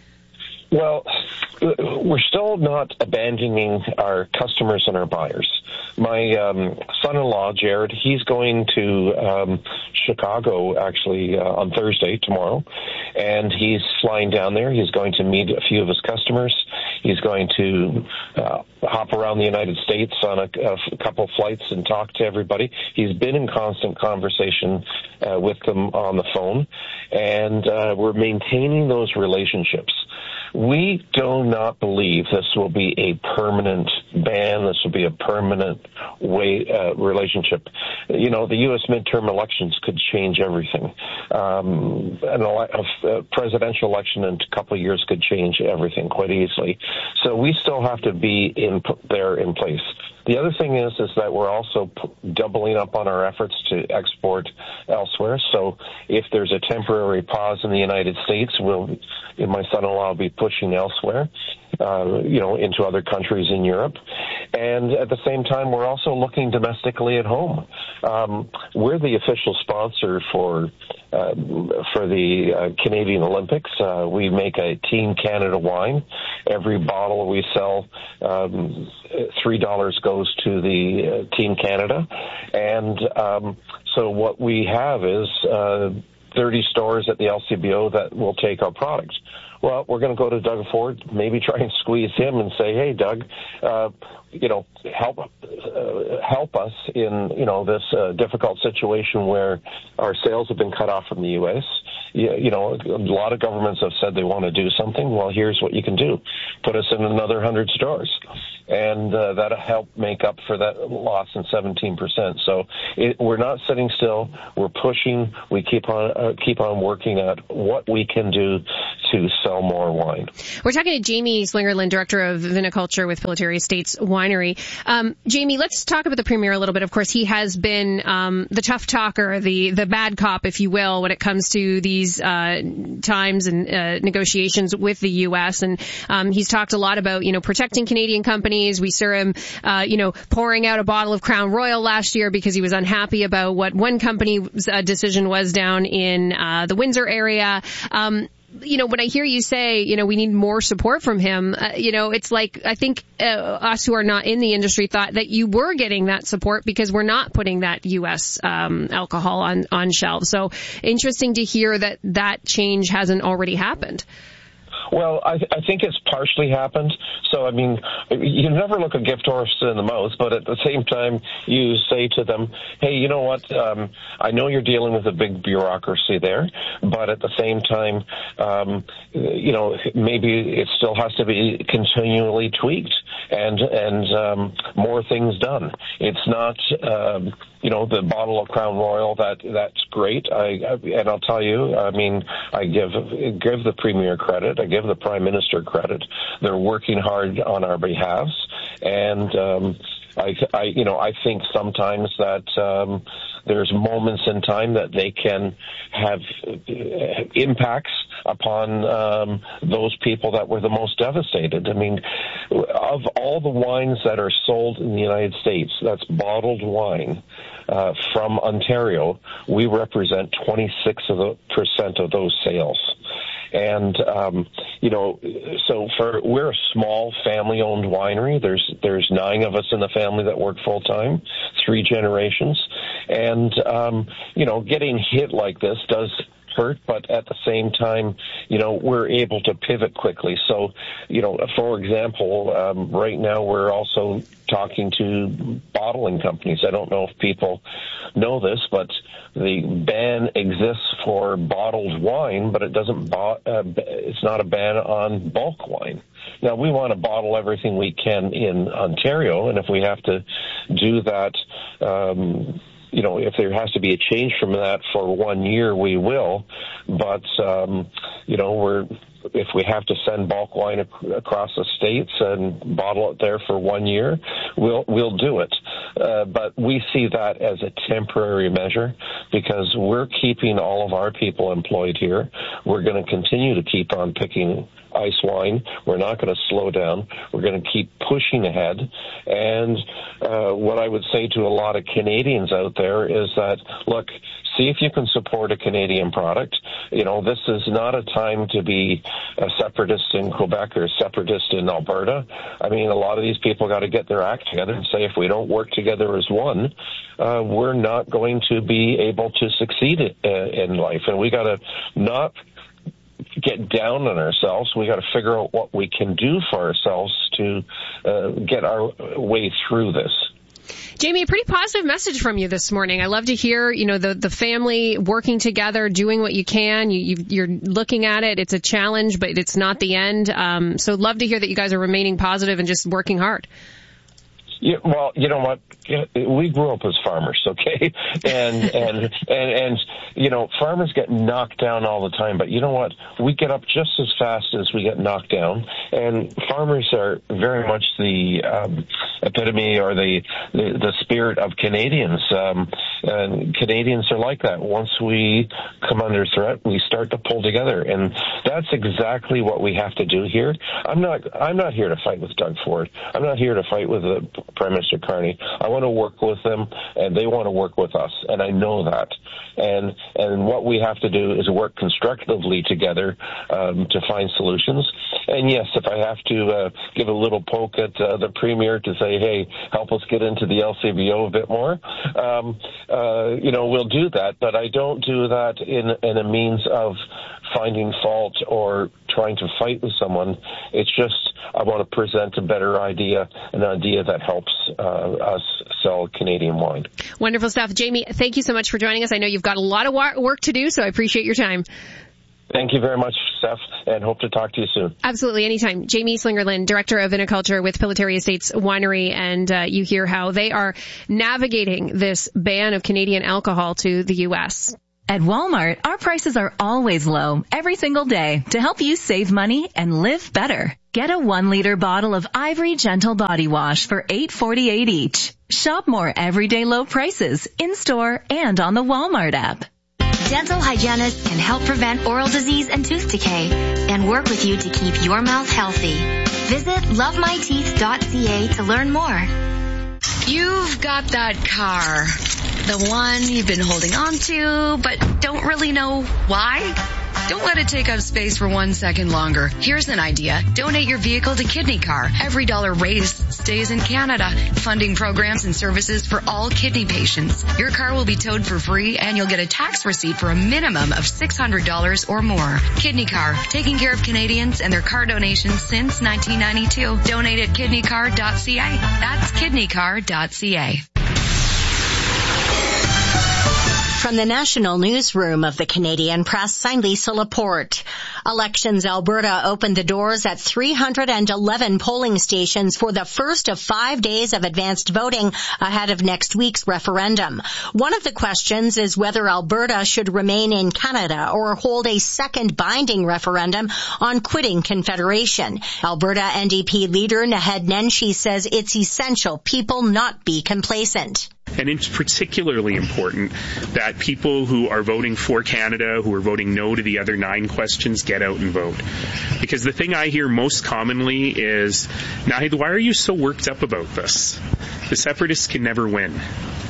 B: Well, we're still not abandoning our customers and our buyers. My um, son-in-law, Jared, he's going to um, Chicago, actually, uh, on Thursday, tomorrow, and he's flying down there. He's going to meet a few of his customers. He's going to uh, hop around the United States on a, a couple of flights and talk to everybody. He's been in constant conversation uh, with them on the phone, and uh, we're maintaining those relationships. We do not believe this will be a permanent ban. This will be a permanent way uh, relationship. You know, the U S midterm elections could change everything. Um, an ele- a presidential election in a couple of years could change everything quite easily. So we still have to be in there in place. The other thing is, is that we're also p- doubling up on our efforts to export elsewhere. So if there's a temporary pause in the United States, we'll, my son-in-law will be pushing elsewhere, uh, you know, into other countries in Europe. And at the same time, we're also looking domestically at home. Um, we're the official sponsor for uh, for the uh, Canadian Olympics. Uh, we make a Team Canada wine. Every bottle we sell, um, three dollars goes to the uh, Team Canada. And um, so what we have is uh, thirty stores at the L C B O that will take our product. Well, we're going to go to Doug Ford, maybe try and squeeze him and say, hey, Doug, uh, you know, help uh, help us in, you know, this uh, difficult situation where our sales have been cut off from the U S. You, you know, a lot of governments have said they want to do something. Well, here's what you can do. Put us in another one hundred stores. And uh, that'll help make up for that loss in seventeen percent. So it, we're not sitting still. We're pushing. We keep on uh, keep on working at what we can do to sell more wine.
F: We're talking to Jamie Slingerland, Director of Viniculture with Pillitteri Estates Winery. Um, Jamie, let's talk about the Premier a little bit. Of course, he has been um, the tough talker, the, the bad cop, if you will, when it comes to these uh, times and uh, negotiations with the U S. And um, he's talked a lot about, you know, protecting Canadian companies. We saw him, uh, you know, pouring out a bottle of Crown Royal last year because he was unhappy about what one company's uh, decision was down in uh, the Windsor area. Um, you know, when I hear you say, you know, we need more support from him, uh, you know, it's like, I think uh, us who are not in the industry thought that you were getting that support because we're not putting that U S um, alcohol on, on shelves. So interesting to hear that that change hasn't already happened.
B: Well, I, th- I think it's partially happened. So, I mean, you never look a gift horse in the mouth, but at the same time, you say to them, hey, you know what, um, I know you're dealing with a big bureaucracy there, but at the same time, um, you know, maybe it still has to be continually tweaked and, and um, more things done. It's not... Um, You know, the bottle of Crown Royal, that that's great. I, I and I'll tell you, I mean, I give give the Premier credit. I give the Prime Minister credit. They're working hard on our behalves, and um, I, I, you know, I think sometimes that um, there's moments in time that they can have impacts upon um, those people that were the most devastated. I mean, of all the wines that are sold in the United States, that's bottled wine uh, from Ontario, we represent twenty-six percent of those sales. And, um, you know, so for, we're a small family-owned winery. There's, there's nine of us in the family that work full-time, three generations. And, um, you know, getting hit like this does hurt, but at the same time, you know, we're able to pivot quickly. So, you know, for example, um, right now we're also talking to bottling companies. I don't know if people know this, but the ban exists for bottled wine, but it doesn't, bo- uh, it's not a ban on bulk wine. Now, we want to bottle everything we can in Ontario, and if we have to do that, um, you know, if there has to be a change from that for one year, we will. But, um, you know, we're, if we have to send bulk wine ac- across the states and bottle it there for one year, we'll, we'll do it. Uh, but we see that as a temporary measure because we're keeping all of our people employed here. We're going to continue to keep on picking ice wine. We're not going to slow down. We're going to keep pushing ahead. And uh, what I would say to a lot of Canadians out there is that, look, see if you can support a Canadian product. You know, this is not a time to be a separatist in Quebec or a separatist in Alberta. I mean, a lot of these people got to get their act together and say if we don't work together as one, uh, we're not going to be able to succeed uh, in life. And we got to not get down on ourselves. We got to figure out what we can do for ourselves to uh, get our way through this.
F: Jamie, a pretty positive message from you this morning. I love to hear, you know, the, the family working together, doing what you can. You, you, you're looking at it. It's a challenge, but it's not the end. Um, so love to hear that you guys are remaining positive and just working hard.
B: Yeah, well, you know what? We grew up as farmers, okay? And, and, and, and, you know, farmers get knocked down all the time, but you know what? We get up just as fast as we get knocked down. And farmers are very much the um, epitome or the, the, the spirit of Canadians. Um, And Canadians are like that. Once we come under threat, we start to pull together. And that's exactly what we have to do here. I'm not, I'm not here to fight with Doug Ford. I'm not here to fight with uh, Prime Minister Carney. I want to work with them, and they want to work with us. And I know that. And, and what we have to do is work constructively together um, to find solutions. And yes, if I have to uh, give a little poke at uh, the Premier to say, hey, help us get into the L C B O a bit more, um, uh, you know, we'll do that. But I don't do that in, in a means of finding fault or trying to fight with someone. It's just I want to present a better idea, an idea that helps uh, us sell Canadian wine.
F: Wonderful stuff. Jamie, thank you so much for joining us. I know you've got a lot of work to do, so I appreciate your time.
B: Thank you very much, Steph, and hope to talk to you soon. Absolutely,
F: anytime. Jamie Slingerland, Director of Viniculture with Pillitteri Estates Winery, and uh, you hear how they are navigating this ban of Canadian alcohol to the U S.
M: At Walmart, our prices are always low every single day to help you save money and live better. Get a one liter bottle of Ivory Gentle Body Wash for eight forty-eight each. Shop more everyday low prices in store and on the Walmart app.
C: Dental hygienists can help prevent oral disease and tooth decay and work with you to keep your mouth healthy. Visit love my teeth dot c a to learn more.
G: You've got that car, the one you've been holding on to, but don't really know why? Don't let it take up space for one second longer. Here's an idea. Donate your vehicle to Kidney Car. Every dollar raised stays in Canada, funding programs and services for all kidney patients. Your car will be towed for free, and you'll get a tax receipt for a minimum of six hundred dollars or more. Kidney Car, taking care of Canadians and their car donations since nineteen ninety-two. Donate at kidney car dot c a. That's kidney car dot c a.
H: From the National Newsroom of the Canadian Press, I'm Lisa Laporte. Elections Alberta opened the doors at three hundred eleven polling stations for the first of five days of advanced voting ahead of next week's referendum. One of the questions is whether Alberta should remain in Canada or hold a second binding referendum on quitting Confederation. Alberta N D P leader Naheed Nenshi says it's essential people not be complacent.
K: And it's particularly important that people who are voting for Canada, who are voting no to the other nine questions, get out and vote. Because the thing I hear most commonly is, Naheed, why are you so worked up about this? The separatists can never win.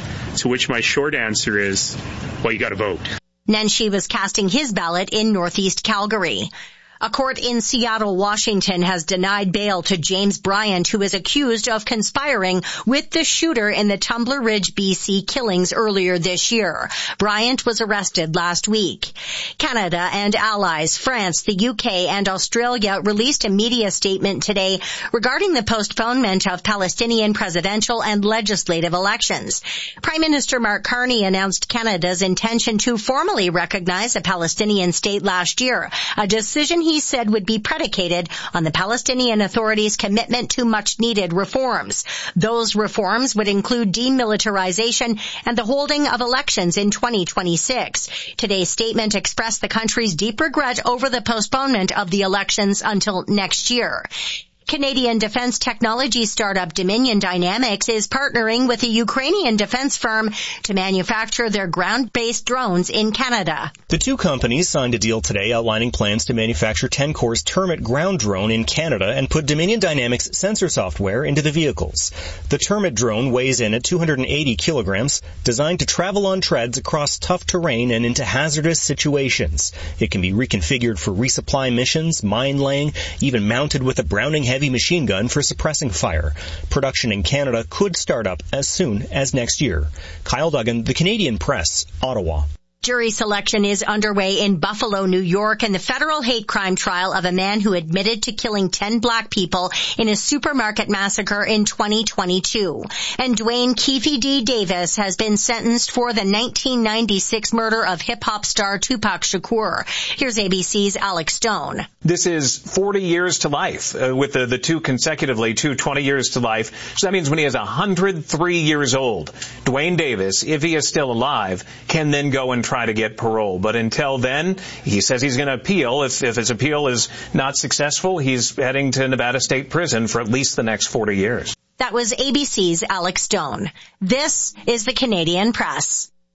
K: To which my short answer is, well, you got to vote.
H: Nenshi was casting his ballot in northeast Calgary. A court in Seattle, Washington has denied bail to James Bryant, who is accused of conspiring with the shooter in the Tumbler Ridge, B C killings earlier this year. Bryant was arrested last week. Canada and allies, France, the U K, and Australia released a media statement today regarding the postponement of Palestinian presidential and legislative elections. Prime Minister Mark Carney announced Canada's intention to formally recognize a Palestinian state last year, a decision he said would be predicated on the Palestinian Authority's commitment to much-needed reforms. Those reforms would include demilitarization and the holding of elections in twenty twenty-six. Today's statement expressed the country's deep regret over the postponement of the elections until next year. Canadian defense technology startup Dominion Dynamics is partnering with a Ukrainian defense firm to manufacture their ground-based drones in Canada.
X: The two companies signed a deal today outlining plans to manufacture Tencor's Termit ground drone in Canada and put Dominion Dynamics sensor software into the vehicles. The Termit drone weighs in at two hundred eighty kilograms, designed to travel on treads across tough terrain and into hazardous situations. It can be reconfigured for resupply missions, mine laying, even mounted with a Browning heavy heavy machine gun for suppressing fire. Production in Canada could start up as soon as next year. Kyle Duggan, The Canadian Press, Ottawa.
H: Jury selection is underway in Buffalo, New York, in the federal hate crime trial of a man who admitted to killing ten black people in a supermarket massacre in twenty twenty-two. And Dwayne Keefe D. Davis has been sentenced for the nineteen ninety-six murder of hip-hop star Tupac Shakur. Here's A B C's Alex Stone.
Y: This is forty years to life, uh, with the, the two consecutively, two twenty years to life. So that means when he is one hundred three years old, Dwayne Davis, if he is still alive, can then go and try to get parole. But until then, he says he's going to appeal. If, if his appeal is not successful, he's heading to Nevada State Prison for at least the next forty years.
H: That was A B C's Alex Stone. This is the Canadian Press.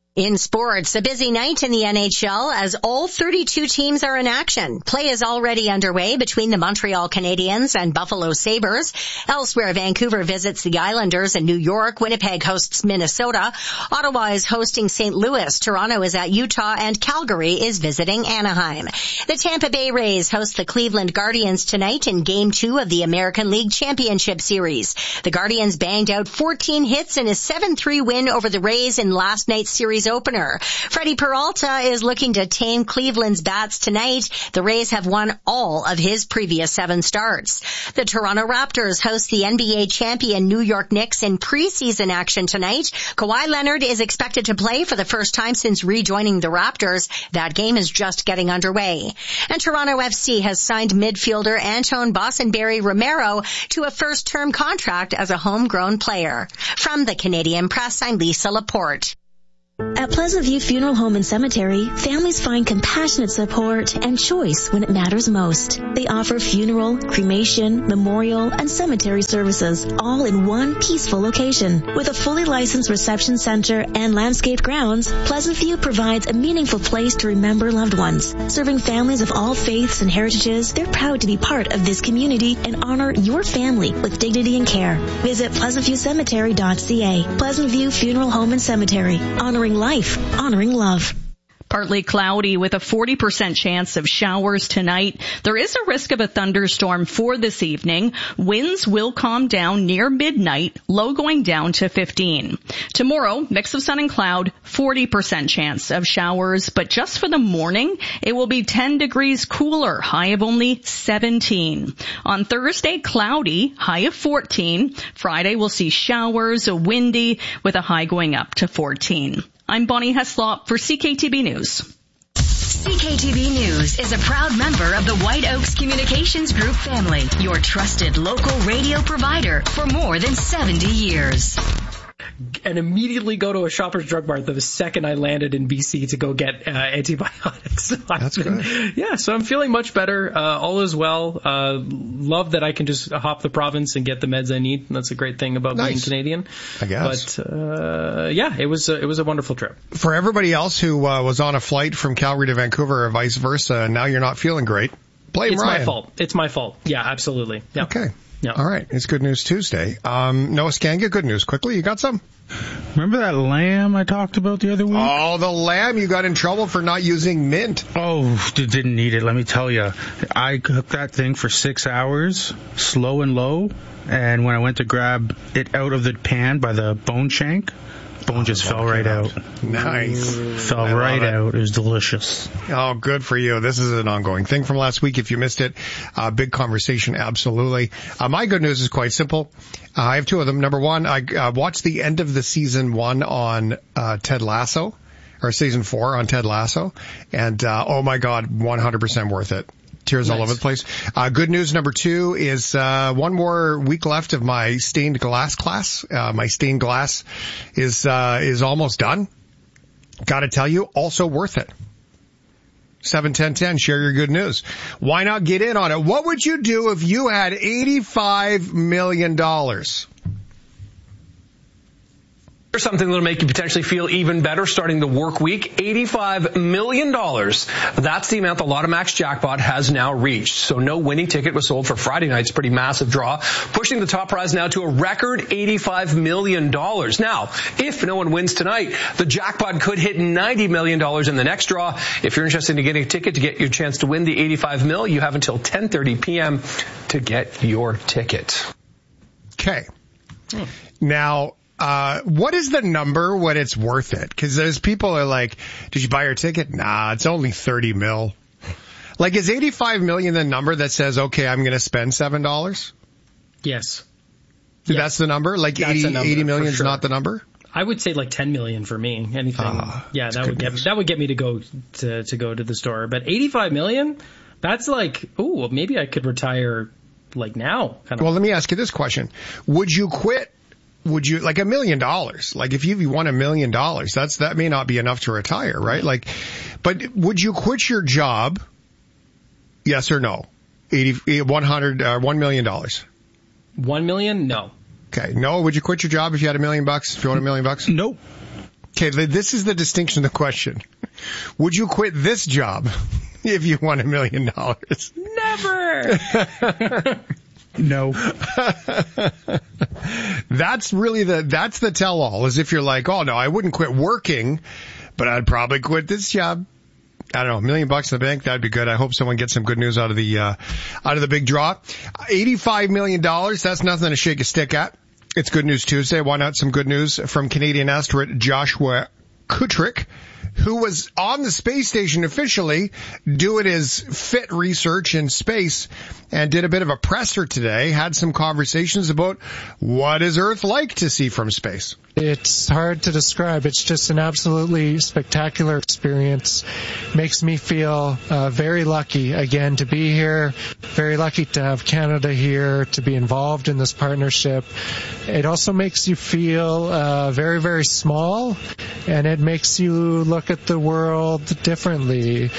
H: In sports, a busy night in the N H L as all thirty-two teams are in action. Play is already underway between the Montreal Canadiens and Buffalo Sabres. Elsewhere, Vancouver visits the Islanders in New York. Winnipeg hosts Minnesota. Ottawa is hosting Saint Louis. Toronto is at Utah, and Calgary is visiting Anaheim. The Tampa Bay Rays host the Cleveland Guardians tonight in Game two of the American League Championship Series. The Guardians banged out fourteen hits in a seven three win over the Rays in last night's series opener. Freddie Peralta is looking to tame Cleveland's bats tonight. The Rays have won all of his previous seven starts. The Toronto Raptors host the N B A champion New York Knicks in preseason action tonight. Kawhi Leonard is expected to play for the first time since rejoining the Raptors. That game is just getting underway. And Toronto F C has signed midfielder Anton Bossenberry Romero to a first-term contract as a homegrown player. From the Canadian Press, I'm Lisa Laporte.
W: At Pleasant View Funeral Home and Cemetery, families find compassionate support and choice when it matters most. They offer funeral, cremation, memorial, and cemetery services, all in one peaceful location. With a fully licensed reception center and landscaped grounds, Pleasant View provides a meaningful place to remember loved ones. Serving families of all faiths and heritages, they're proud to be part of this community and honor your family with dignity and care. Visit pleasant view cemetery dot c a. Pleasant View Funeral Home and Cemetery, honoring life, honoring love.
Q: Partly cloudy with a forty percent chance of showers tonight. There is a risk of a thunderstorm for this evening. Winds will calm down near midnight, low going down to fifteen. Tomorrow, mix of sun and cloud, forty percent chance of showers, but just for the morning, it will be ten degrees cooler, high of only seventeen. On Thursday, cloudy, high of fourteen. Friday, we'll see showers, windy, with a high going up to fourteen. I'm Bonnie Heslop for C K T B News.
E: C K T B News is a proud member of the White Oaks Communications Group family, your trusted local radio provider for more than seventy years.
A: And immediately go to a Shoppers Drug Mart the second I landed in B C to go get uh, antibiotics. So That's been, good. Yeah, so I'm feeling much better. Uh, all is well. Uh, love that I can just hop the province and get the meds I need. That's a great thing about nice. being Canadian.
I: I guess.
A: But uh, yeah, it was a, it was a wonderful trip.
I: For everybody else who uh, was on a flight from Calgary to Vancouver or vice versa, and now you're not feeling great, blame
A: it's
I: Ryan.
A: It's my fault. It's my fault. Yeah, absolutely. Yeah.
I: Okay.
A: Yeah.
I: All right. It's Good News Tuesday. Um, Noah Skanga, good news. Quickly, you got some?
L: Remember that lamb I talked about the other week?
I: Oh, the lamb. You got in trouble for not using mint.
L: Oh, didn't need it. Let me tell you. I cooked that thing for six hours, slow and low. And when I went to grab it out of the pan by the bone shank, bone just oh, fell right out. out.
I: Nice.
L: Fell I right out. It was delicious.
I: Oh, good for you. This is an ongoing thing from last week. If you missed it, uh, big conversation, absolutely. Uh, my good news is quite simple. Uh, I have two of them. Number one, I uh, watched the end of the season one on uh, Ted Lasso, or season four on Ted Lasso, and uh, oh my God, one hundred percent worth it. Tears nice. all over the place. Uh, good news number two is uh, one more week left of my stained glass class. Uh, my stained glass is uh, is almost done. Got to tell you, also worth it. seven ten ten, share your good news. Why not get in on it? What would you do if you had eighty-five million dollars?
N: Here's something that'll make you potentially feel even better starting the work week. eighty-five million dollars. That's the amount the Lotomax jackpot has now reached. So no winning ticket was sold for Friday night's pretty massive draw, pushing the top prize now to a record eighty-five million dollars. Now, if no one wins tonight, the jackpot could hit ninety million dollars in the next draw. If you're interested in getting a ticket to get your chance to win the eighty-five mil, you have until ten thirty p.m. to get your ticket.
I: Okay. Hmm. Now, Uh, what is the number when it's worth it? Because there's people are like, did you buy your ticket? Nah, it's only thirty mil. Like, is eighty-five million the number that says, okay, I'm going to spend seven dollars?
A: Yes.
I: That's yes. the number? Like That's eighty, number, eighty million is sure. not the number?
A: I would say like ten million for me. Anything. Uh, yeah, that would get me, that would get me to go to, to go to the store. But eighty-five million? That's like, ooh, maybe I could retire like now. Kind of.
I: Well, let me ask you this question. Would you quit? Would you, like a million dollars, like if you won a million dollars, that's, that may not be enough to retire, right? Like, but would you quit your job? Yes or no? eighty, one hundred, uh, one million dollars.
A: One million? No.
I: Okay. No. Would you quit your job if you had a million bucks, if you won a million bucks?
L: Nope.
I: Okay, this is the distinction of the question. Would you quit this job if you won a million dollars?
A: Never!
L: No.
I: That's really the, that's the tell-all, is if you're like, oh no, I wouldn't quit working, but I'd probably quit this job. I don't know, a million bucks in the bank, that'd be good. I hope someone gets some good news out of the, uh, out of the big draw. eighty-five million dollars, that's nothing to shake a stick at. It's Good News Tuesday. Why not some good news from Canadian astronaut Joshua Kutrick, who was on the space station officially doing his fit research in space and did a bit of a presser today, had some conversations about what is Earth like to see from space.
J: It's hard to describe. It's just an absolutely spectacular experience. Makes me feel uh, very lucky, again, to be here. Very lucky to have Canada here, to be involved in this partnership. It also makes you feel uh, very, very small, and it makes you look at the world differently.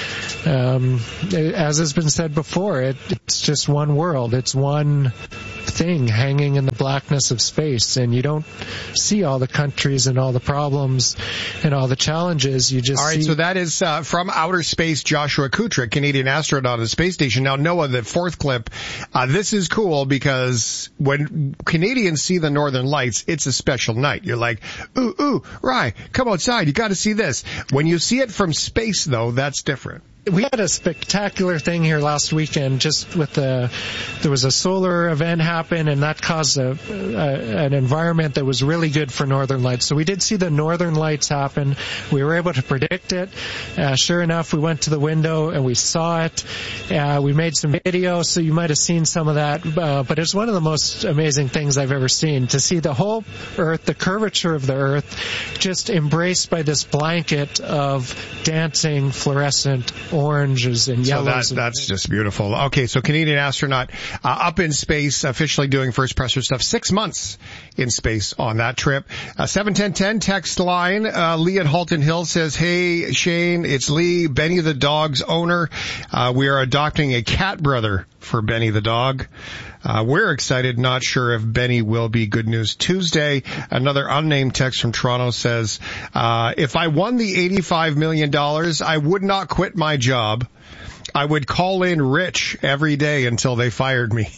J: Um, as has been said before, it, it's just one world. It's one thing hanging in the blackness of space, and you don't see all the countries and all the problems and all the challenges. You just
I: all right.
J: See-
I: so that is uh, from outer space, Joshua Kutrick, Canadian astronaut on the space station. Now, Noah, the fourth clip. Uh, this is cool because when Canadians see the Northern Lights, it's a special night. You're like, ooh, ooh, Rye, come outside. You got to see this. When you see it from space, though, that's different.
J: We had a spectacular thing here last weekend, just with the, there was a solar event happen, and that caused a, a, an environment that was really good for Northern Lights. So we did see the Northern Lights happen. We were able to predict it. Uh, sure enough, we went to the window and we saw it. Uh, we made some video, so you might have seen some of that. Uh, but it's one of the most amazing things I've ever seen, to see the whole Earth, the curvature of the Earth, just embraced by this blanket of dancing fluorescent oranges and yellows.
I: So that, that's just beautiful. Okay, so Canadian astronaut uh, up in space, officially doing first presser stuff. Six months in space on that trip. Uh, seven ten ten text line. Uh, Lee at Halton Hill says, hey, Shane, it's Lee, Benny the dog's owner. Uh, we are adopting a cat brother for Benny the dog. Uh, we're excited, not sure if Benny will be Good News Tuesday. Another unnamed text from Toronto says, uh, if I won the eighty-five million dollars, I would not quit my job. I would call in rich every day until they fired me.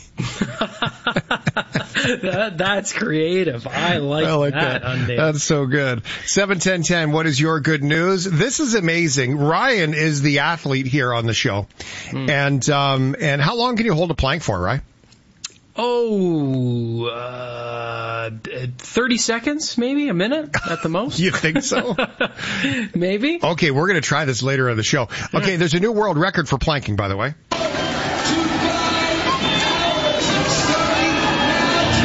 A: that, that's creative. I like,
I: I like
A: that.
I: that. That's so good. seven ten ten, what is your good news? This is amazing. Ryan is the athlete here on the show. Mm. And, um, and how long can you hold a plank for, Ryan?
A: Oh, uh, thirty seconds, maybe a minute at the most.
I: You think so?
A: Maybe.
I: Okay, we're going to try this later in the show. Okay, there's a new world record for planking, by the way.